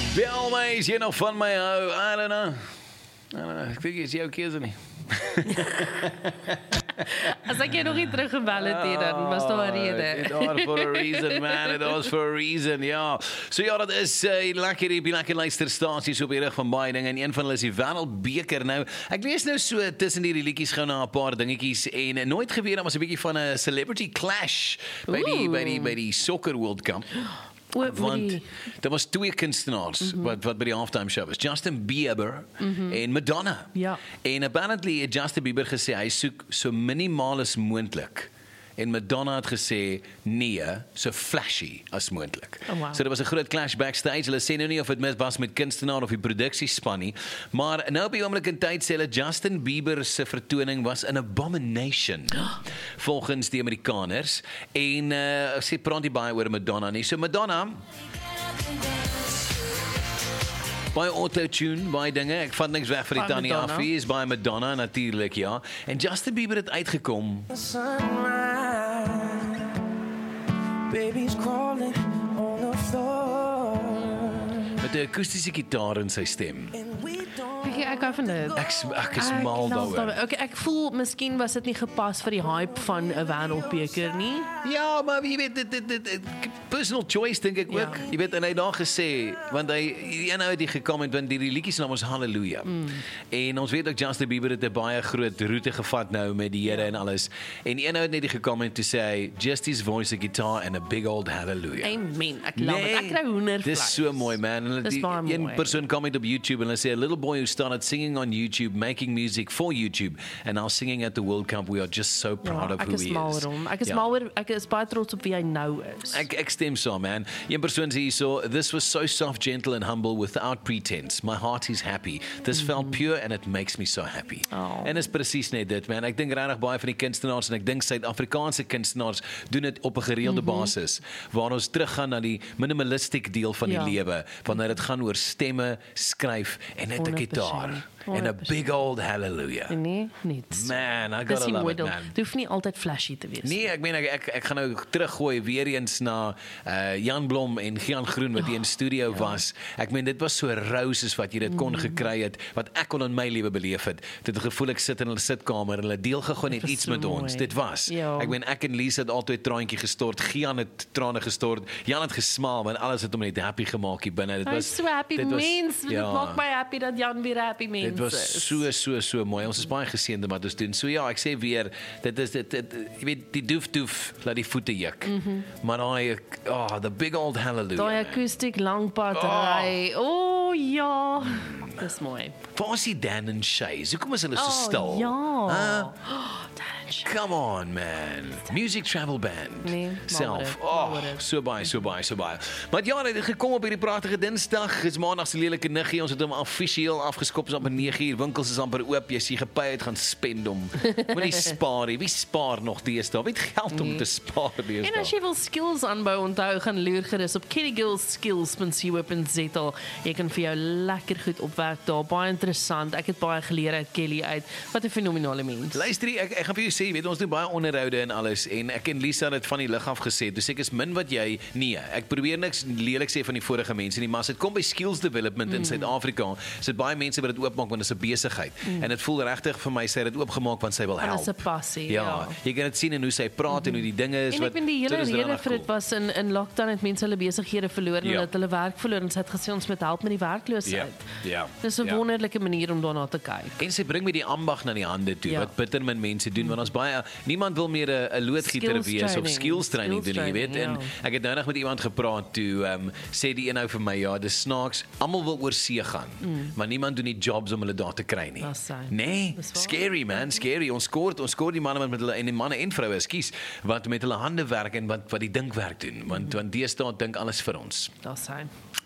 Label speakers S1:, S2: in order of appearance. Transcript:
S1: Bel my, as jy nog van my hou. I don't know. Ek dink is jou keuse nie.
S2: As ek jy nog nie teruggebel het nie, dan was daar 'n rede.
S1: It was for a reason, man. It was for a reason, ja. So ja, dat is lekker luisterstasies op die rug van baie dinge. En een van hulle is die Wêreldbeker. Nou, ek lees nou so tussen die liedjies gou na 'n paar dingetjies en nooit gebeur, daar was 'n bietjie van 'n celebrity clash by die Soccer World Cup. Want daar was twee kunstenaars wat by die halftime show was. Justin Bieber en Madonna.
S2: Ja.
S1: En apparently het Justin Bieber gesê hy soek so minimaal as moontlik. En Madonna het gesê nee, so flashy as moontlik.
S2: Oh, wow.
S1: So daar was 'n groot clash backstage. Hulle sê nou nie of dit mis was met kunstenaar of die produksiespan nie, maar nou op die oomblik in tyd sê hulle Justin Bieber se vertoning was an abomination volgens die Amerikaners. En sê praat nie baie oor Madonna nie. So Madonna baie auto-tune, baie dinge. Ek vat niks weg van die Tannie Affie, is baie Madonna natuurlik, ja. En Justin Bieber het uitgekom.
S3: Baby's crawling on the floor.
S1: Met 'n akoestiese gitaar in sy stem.
S2: Ek hou van dit.
S1: Ek is mal daaroor.
S2: Okay, ek voel miskien was dit nie gepas vir die hype van 'n wêreldbeker nie.
S1: Ja, maar jy weet dit personal choice dink ek ook.
S2: Ja.
S1: Jy weet en hy het daar gesê want hy het die gekomment want die liedjies naam was Hallelujah. En ons weet ook Justin Bieber het 'n baie groot roete gevat nou met die Here en alles. En een het net die gekomment te sê just his voice, a guitar and a big old hallelujah.
S2: Amen. Ek love it. Ek kry hoendervleis.
S1: Dis so mooi man. En
S2: Dis baie mooi.
S1: een persoon comment op YouTube en hulle sê a little boy who started singing on YouTube, making music for YouTube and now singing at the World Cup. We are just so proud of who he is.
S2: Ek is mal oor hom. Ek is baie trots op wie hy nou is.
S1: Ek stem saam, man. Een persoon sê so, this was so soft, gentle and humble without pretense. My heart is happy. This felt pure and it makes me so happy. En is presies net dit, man. Ek dink regtig baie van die kunstenaars en ek dink Suid-Afrikaanse kunstenaars doen dit op 'n gereelde basis waar ons teruggaan na die minimalistic deel van die lewe, wanneer dit gaan oor stemme, skryf en net 'n gitaar. En 'n big old hallelujah.
S2: Nee, niets.
S1: Man, I gotta love it, man.
S2: Dit hoef nie altyd flashy te wees.
S1: Nee, ek meen ek gaan nou teruggooi weer eens na Jan Blom en Gian Groen wat hier in studio was. Ek meen dit was so rou soos wat jy dit kon gekry het, wat ek al in my lewe beleef het. Dit het gevoel ek sit in hulle sitkamer en hulle deel gegaan het iets met ons. Dit was. Ek meen ek en Lisa het altyd traantjie gestort, Gian het trane gestort, Jan het gesmaal want alles het hom net happy gemaak hier binne. Dit was
S2: so happy mens. Dit maak my happy dat Jan weer happy mens.
S1: Dit was so mooi. Ons is baie geseënd wat ons doen. So ja, ek sê weer, dit jy weet die doef laat die voete juk. Maar daai the big old hallelujah.
S2: Daai akoestiek lang battery. Ja. Dis mooi.
S1: Waar is die Dan and Shays? Hoekom is hulle so stil?
S2: Ja.
S1: Come on, man. Music Travel Band.
S2: Nee,
S1: self. So baie. Maar ja, dit het gekom op hierdie pragtige Dinsdag. Dis Maandag se lelike niggie. Ons het hom amptelik afgeskop op 9:00. Winkels is amper oop. Jy sien gepay uit gaan spend om. Moenie spaar nie. Wie spaar nog deesdae? Wie het geld om te spaar deesdae?
S2: En as jy wil skills aanbou, onthou gaan loer gerus op kellygirlskills.co.za. Jy kan vir jou lekker goed opwerk daar. Baie interessant. Ek het baie geleer uit Kelly uit. Wat 'n fenominale mens.
S1: Luister, ek gaan vir jou sê, weet ons doen baie onderhoude en alles en ek en Lisa het dit van die lig af gesê. Dis ek is min wat jy ek probeer niks lelik sê van die vorige mense nie, maar as dit kom by skills development in Suid-Afrika, is dit baie mense wat dit oopmaak want dit is 'n besigheid. En dit voel regtig vir my sy het dit oopgemaak want sy wil help.
S2: Dit is 'n passie.
S1: Ja, jy kan dit sien in hoe sy praat en hoe die dinge is
S2: en ek vind die hele rede vir dit was in lockdown het mense hulle besighede verloor en het hulle werk verloor en sy het gesê ons moet help met die werkloosheid. Dis 'n wonderlike manier om daarna te kyk.
S1: En sy bring met die ambag na die hande toe wat bitter min mense doen want ons baie niemand wil meer 'n loodgieter wees of skills training doen, jy weet. En ek het nou nog met iemand gepraat toe sê die een ou vir my dis snaaks, almal wil oor see gaan, maar niemand doen die jobs om hulle daar te kry nie. Nee, scary man, scary. Ons skoor die manne met hulle en die manne en vroue, ekskuus, wat met hulle hande werk en wat die dinkwerk doen, want deesdae dink alles vir ons.
S2: Dis hy.